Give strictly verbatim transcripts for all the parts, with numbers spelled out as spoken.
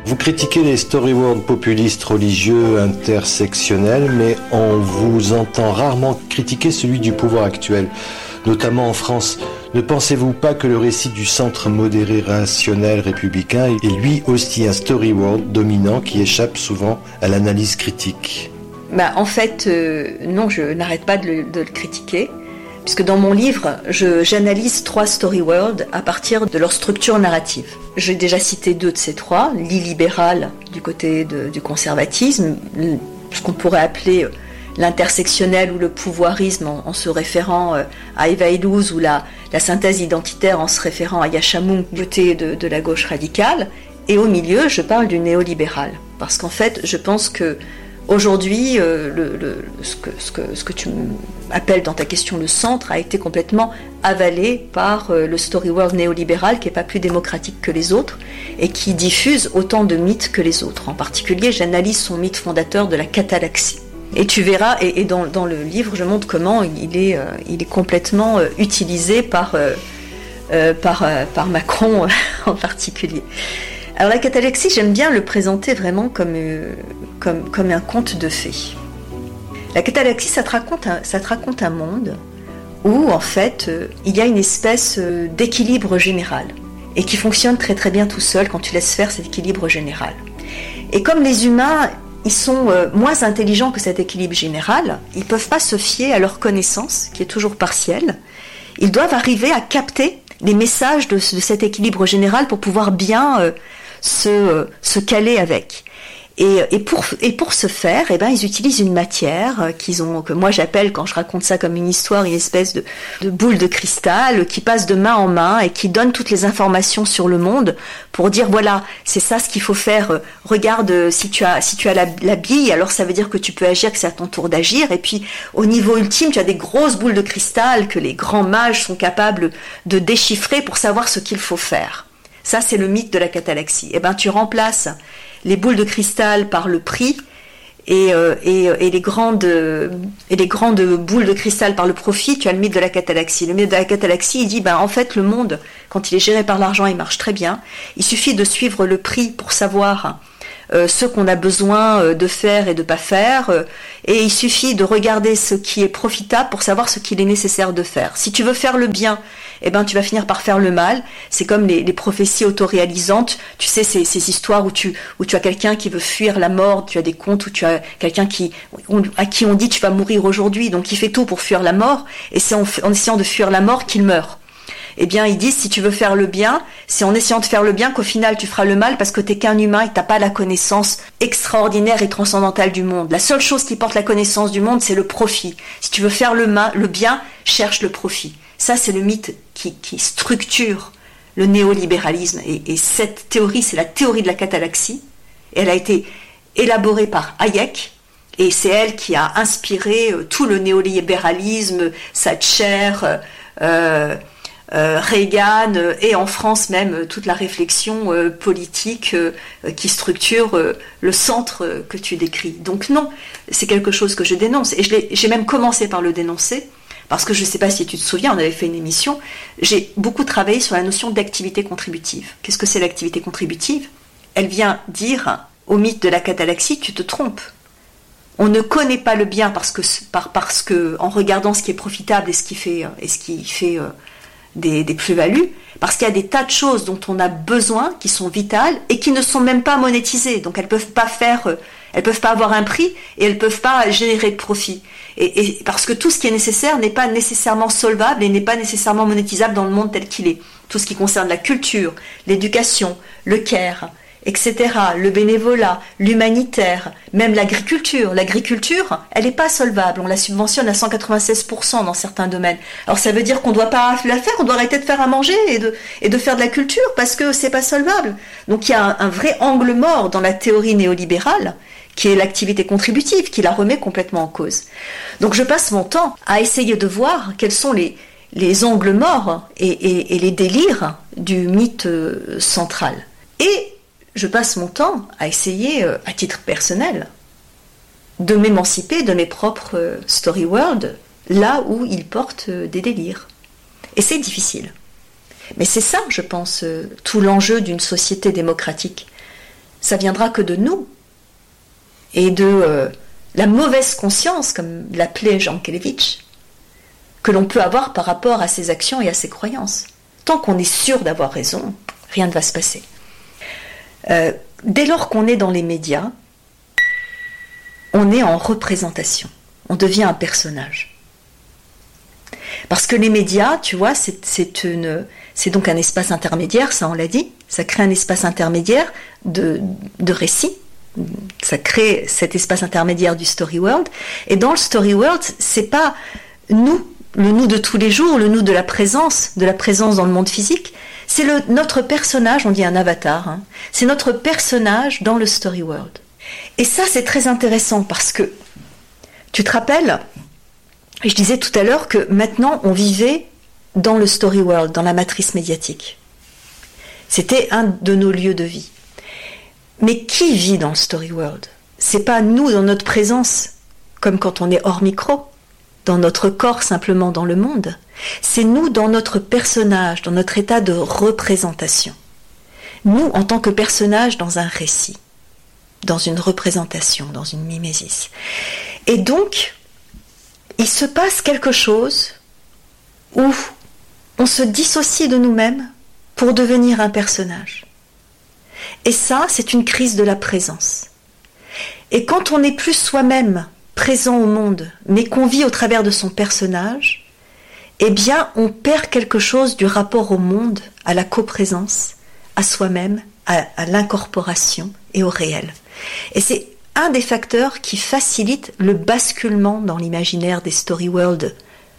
Vous critiquez les storyworld populistes, religieux, intersectionnels, mais on vous entend rarement critiquer celui du pouvoir actuel, notamment en France. Ne pensez-vous pas que le récit du centre modéré rationnel républicain est lui aussi un storyworld dominant qui échappe souvent à l'analyse critique ? Bah, en fait, euh, non, je n'arrête pas de le, de le critiquer, puisque dans mon livre, je, j'analyse trois storyworlds à partir de leur structure narrative. J'ai déjà cité deux de ces trois, l'illibéral du côté de, du conservatisme, ce qu'on pourrait appeler l'intersectionnel ou le pouvoirisme en, en se référant à Eva Illouz, ou la, la synthèse identitaire en se référant à Yascha Mounk du côté de, de la gauche radicale. Et au milieu, je parle du néolibéral, parce qu'en fait, je pense que aujourd'hui, euh, le, le, ce, que, ce, que, ce que tu appelles dans ta question le centre a été complètement avalé par euh, le storyworld néolibéral qui n'est pas plus démocratique que les autres et qui diffuse autant de mythes que les autres. En particulier, j'analyse son mythe fondateur de la catalaxie. Et tu verras, et, et dans, dans le livre, je montre comment il est, euh, il est complètement euh, utilisé par, euh, euh, par, euh, par Macron en particulier. Alors la catalaxie, j'aime bien le présenter vraiment comme, euh, comme, comme un conte de fées. La catalaxie, ça te raconte un, ça te raconte un monde où en fait euh, il y a une espèce euh, d'équilibre général et qui fonctionne très très bien tout seul quand tu laisses faire cet équilibre général. Et comme les humains, ils sont euh, moins intelligents que cet équilibre général, ils ne peuvent pas se fier à leur connaissance, qui est toujours partielle. Ils doivent arriver à capter les messages de, de cet équilibre général pour pouvoir bien euh, se, euh, se caler avec. Et, et, pour, et pour ce faire, eh ben, ils utilisent une matière qu'ils ont, que moi j'appelle, quand je raconte ça comme une histoire, une espèce de, de boule de cristal qui passe de main en main et qui donne toutes les informations sur le monde pour dire voilà, c'est ça ce qu'il faut faire. Regarde, si tu as, si tu as la, la bille, alors ça veut dire que tu peux agir, que c'est à ton tour d'agir. Et puis au niveau ultime, tu as des grosses boules de cristal que les grands mages sont capables de déchiffrer pour savoir ce qu'il faut faire. Ça, c'est le mythe de la catalaxie. Eh ben, tu remplaces les boules de cristal par le prix et, euh, et, et, les grandes, et les grandes boules de cristal par le profit. Tu as le mythe de la catalaxie. Le mythe de la catalaxie, il dit, ben, en fait, le monde, quand il est géré par l'argent, il marche très bien. Il suffit de suivre le prix pour savoir euh, ce qu'on a besoin de faire et de pas faire. Euh, et il suffit de regarder ce qui est profitable pour savoir ce qu'il est nécessaire de faire. Si tu veux faire le bien, eh ben, tu vas finir par faire le mal. C'est comme les, les prophéties autoréalisantes. Tu sais, ces, ces histoires où tu, où tu as quelqu'un qui veut fuir la mort, tu as des contes où tu as quelqu'un qui, on, à qui on dit tu vas mourir aujourd'hui, donc il fait tout pour fuir la mort, et c'est en, en essayant de fuir la mort qu'il meurt. Eh bien, ils disent, si tu veux faire le bien, c'est en essayant de faire le bien qu'au final tu feras le mal parce que t'es qu'un humain et t'as pas la connaissance extraordinaire et transcendantale du monde. La seule chose qui porte la connaissance du monde, c'est le profit. Si tu veux faire le, mal, le bien, cherche le profit. Ça, c'est le mythe qui, qui structure le néolibéralisme. Et, et cette théorie, c'est la théorie de la catalaxie. Et elle a été élaborée par Hayek. Et c'est elle qui a inspiré tout le néolibéralisme, Thatcher, euh, euh, Reagan, et en France même, toute la réflexion euh, politique euh, qui structure euh, le centre euh, que tu décris. Donc non, c'est quelque chose que je dénonce. Et je l'ai, j'ai même commencé par le dénoncer. Parce que je ne sais pas si tu te souviens, on avait fait une émission, j'ai beaucoup travaillé sur la notion d'activité contributive. Qu'est-ce que c'est l'activité contributive ? Elle vient dire au mythe de la catalaxie, tu te trompes. On ne connaît pas le bien parce que, par, parce que en regardant ce qui est profitable et ce qui fait, et ce qui fait euh, des, des plus-values, parce qu'il y a des tas de choses dont on a besoin, qui sont vitales et qui ne sont même pas monétisées. Donc elles ne peuvent pas faire... Euh, Elles peuvent pas avoir un prix et elles peuvent pas générer de profit. Et, et parce que tout ce qui est nécessaire n'est pas nécessairement solvable et n'est pas nécessairement monétisable dans le monde tel qu'il est. Tout ce qui concerne la culture, l'éducation, le care, et cetera, le bénévolat, l'humanitaire, même l'agriculture. L'agriculture, elle n'est pas solvable. On la subventionne à cent quatre-vingt-seize pour cent dans certains domaines. Alors ça veut dire qu'on ne doit pas la faire, on doit arrêter de faire à manger et de, et de faire de la culture parce que c'est pas solvable. Donc il y a un, un vrai angle mort dans la théorie néolibérale, qui est l'activité contributive, qui la remet complètement en cause. Donc je passe mon temps à essayer de voir quels sont les, les angles morts et, et, et les délires du mythe euh, central. Et je passe mon temps à essayer, euh, à titre personnel, de m'émanciper de mes propres euh, story world, là où ils portent euh, des délires. Et c'est difficile. Mais c'est ça, je pense, euh, tout l'enjeu d'une société démocratique. ça viendra que de nous et de euh, la mauvaise conscience, comme l'appelait Jean Kelevitch, que l'on peut avoir par rapport à ses actions et à ses croyances. Tant qu'on est sûr d'avoir raison, rien ne va se passer. Euh, dès lors qu'on est dans les médias, on est en représentation. On devient un personnage. Parce que les médias, tu vois, c'est, c'est, une, c'est donc un espace intermédiaire, ça on l'a dit, ça crée un espace intermédiaire de, de récits, ça crée cet espace intermédiaire du story world, et dans le story world, c'est pas nous, le nous de tous les jours, le nous de la présence, de la présence dans le monde physique, c'est le, notre personnage, on dit un avatar, hein, c'est notre personnage dans le story world. Et ça c'est très intéressant parce que, tu te rappelles, je disais tout à l'heure que maintenant on vivait dans le story world, dans la matrice médiatique. C'était un de nos lieux de vie. Mais qui vit dans le story world ? C'est pas nous dans notre présence, comme quand on est hors micro, dans notre corps simplement dans le monde. C'est nous dans notre personnage, dans notre état de représentation. Nous en tant que personnage dans un récit, dans une représentation, dans une mimésis. Et donc, il se passe quelque chose où on se dissocie de nous-mêmes pour devenir un personnage. Et ça, c'est une crise de la présence. Et quand on n'est plus soi-même présent au monde, mais qu'on vit au travers de son personnage, eh bien, on perd quelque chose du rapport au monde, à la coprésence, à soi-même, à, à l'incorporation et au réel. Et c'est un des facteurs qui facilite le basculement dans l'imaginaire des story world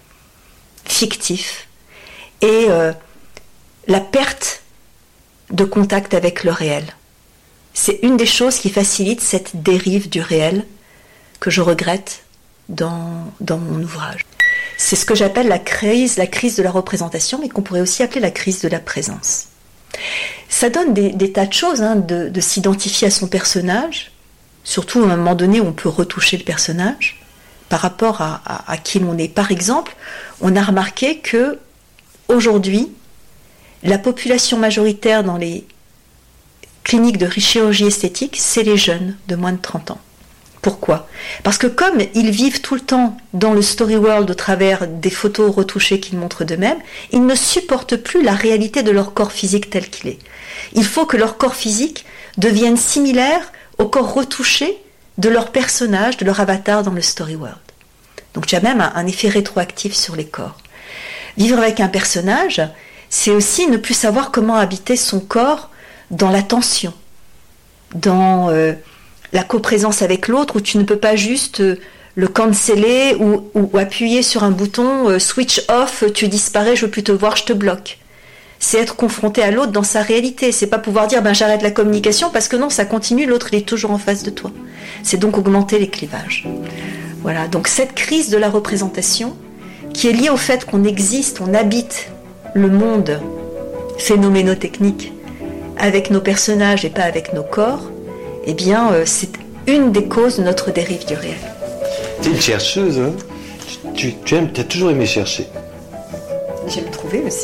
fictifs et euh, la perte de contact avec le réel. C'est une des choses qui facilite cette dérive du réel que je regrette dans, dans mon ouvrage. C'est ce que j'appelle la crise, la crise de la représentation, mais qu'on pourrait aussi appeler la crise de la présence. Ça donne des, des tas de choses, hein, de, de s'identifier à son personnage, surtout à un moment donné où on peut retoucher le personnage par rapport à, à, à qui l'on est. Par exemple, on a remarqué que aujourd'hui, la population majoritaire dans les cliniques de chirurgie esthétique, c'est les jeunes de moins de trente ans. Pourquoi ? Parce que comme ils vivent tout le temps dans le story world au travers des photos retouchées qu'ils montrent d'eux-mêmes, ils ne supportent plus la réalité de leur corps physique tel qu'il est. Il faut que leur corps physique devienne similaire au corps retouché de leur personnage, de leur avatar dans le story world. Donc il y a même un, un effet rétroactif sur les corps. Vivre avec un personnage, c'est aussi ne plus savoir comment habiter son corps dans la tension, dans euh, la coprésence avec l'autre, où tu ne peux pas juste euh, le canceller ou, ou, ou appuyer sur un bouton euh, switch off, tu disparais, je veux plus te voir, je te bloque. C'est être confronté à l'autre dans sa réalité. C'est pas pouvoir dire ben j'arrête la communication parce que non, ça continue, l'autre il est toujours en face de toi. C'est donc augmenter les clivages. Voilà, donc cette crise de la représentation qui est liée au fait qu'on existe, on habite le monde phénoménotechnique avec nos personnages et pas avec nos corps, eh bien euh, c'est une des causes de notre dérive du réel. Tu es une chercheuse, hein ? Tu, tu aimes, tu as toujours aimé chercher. J'aime trouver aussi.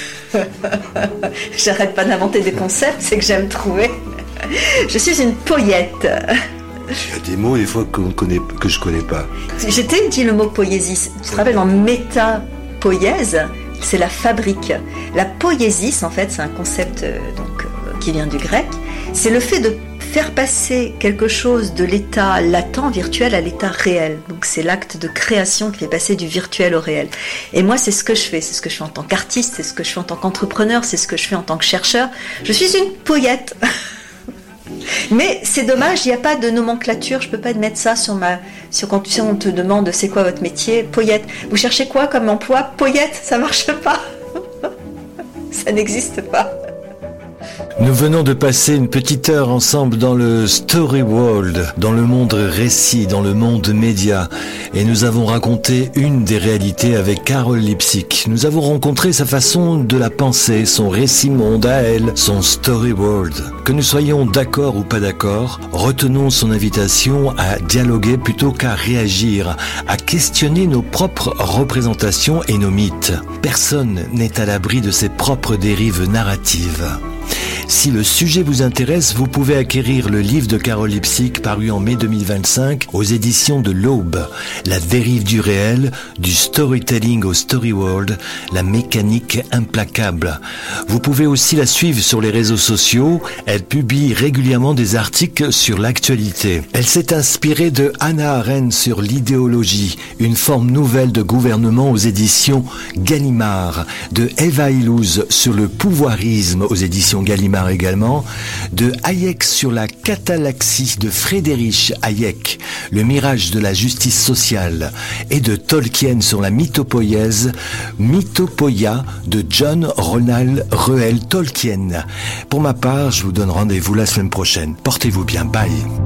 J'arrête pas d'inventer des concepts, c'est que j'aime trouver. Je suis une poète. Il y a des mots des fois qu'on connaît, que je connais pas. J'étais dit le mot poésie. Tu te rappelles en métapoïèse, c'est la fabrique. La poésis, en fait, c'est un concept euh, donc, euh, qui vient du grec. C'est le fait de faire passer quelque chose de l'état latent, virtuel, à l'état réel. Donc c'est l'acte de création qui fait passer du virtuel au réel. Et moi, c'est ce que je fais. C'est ce que je fais en tant qu'artiste, c'est ce que je fais en tant qu'entrepreneur, c'est ce que je fais en tant que chercheur. Je suis une poète. Mais c'est dommage, il n'y a pas de nomenclature. Je ne peux pas mettre ça sur ma... Sur quand tu sais, on te demande c'est quoi votre métier. Poète. Vous cherchez quoi comme emploi ? Poète, ça ne marche pas. Ça n'existe pas. Nous venons de passer une petite heure ensemble dans le story world, dans le monde récit, dans le monde média, et nous avons raconté une des réalités avec Carole Lipsik. Nous avons rencontré sa façon de la penser, son récit monde à elle, son story world. Que nous soyons d'accord ou pas d'accord, retenons son invitation à dialoguer plutôt qu'à réagir, à questionner nos propres représentations et nos mythes. Personne n'est à l'abri de ses propres dérives narratives. Si le sujet vous intéresse, vous pouvez acquérir le livre de Carole Lipsik paru en mai deux mille vingt-cinq aux éditions de l'Aube. La dérive du réel, du storytelling au story world, la mécanique implacable. Vous pouvez aussi la suivre sur les réseaux sociaux. Elle publie régulièrement des articles sur l'actualité. Elle s'est inspirée de Hannah Arendt sur l'idéologie, une forme nouvelle de gouvernement aux éditions Gallimard, de Eva Illouz sur le pouvoirisme aux éditions Gallimard également, de Hayek sur la catalaxie de Friedrich Hayek, le mirage de la justice sociale, et de Tolkien sur la mythopoïèse, Mythopoeia de John Ronald Reuel Tolkien. Pour ma part, je vous donne rendez-vous la semaine prochaine. Portez-vous bien, bye.